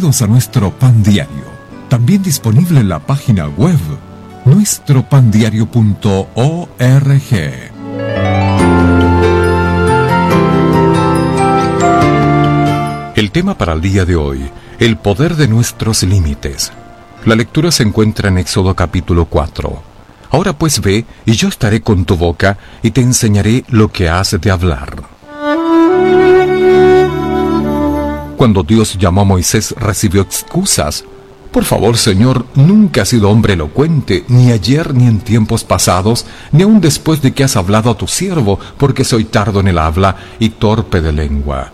Bienvenidos a nuestro Pan Diario, también disponible en la página web nuestropandiario.org. El tema para el día de hoy: el poder de nuestros límites. La lectura se encuentra en Éxodo capítulo 4. Ahora pues ve, y yo estaré con tu boca, y te enseñaré lo que has de hablar. Cuando Dios llamó a Moisés, recibió excusas. Por favor, Señor, nunca has sido hombre elocuente, ni ayer ni en tiempos pasados, ni aun después de que has hablado a tu siervo, porque soy tardo en el habla y torpe de lengua.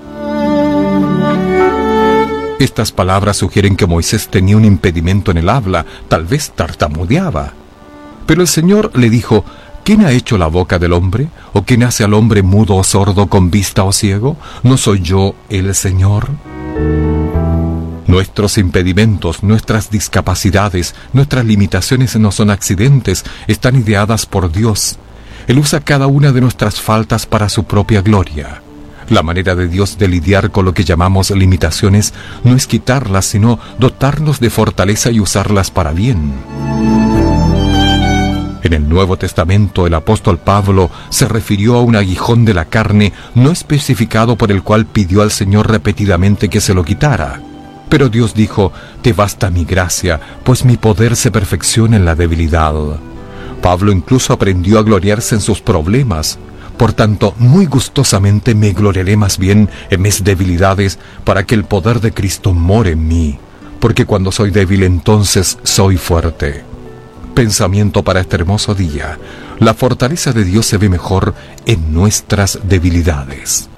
Estas palabras sugieren que Moisés tenía un impedimento en el habla, tal vez tartamudeaba. Pero el Señor le dijo: ¿quién ha hecho la boca del hombre? ¿O quién hace al hombre mudo o sordo, con vista o ciego? ¿No soy yo el Señor? Nuestros impedimentos, nuestras discapacidades, nuestras limitaciones no son accidentes, están ideadas por Dios. Él usa cada una de nuestras faltas para su propia gloria. La manera de Dios de lidiar con lo que llamamos limitaciones no es quitarlas, sino dotarnos de fortaleza y usarlas para bien. En el Nuevo Testamento, el apóstol Pablo se refirió a un aguijón de la carne no especificado, por el cual pidió al Señor repetidamente que se lo quitara. Pero Dios dijo: te basta mi gracia, pues mi poder se perfecciona en la debilidad. Pablo incluso aprendió a gloriarse en sus problemas. Por tanto, muy gustosamente me gloriaré más bien en mis debilidades, para que el poder de Cristo more en mí. Porque cuando soy débil, entonces soy fuerte. Pensamiento para este hermoso día: la fortaleza de Dios se ve mejor en nuestras debilidades.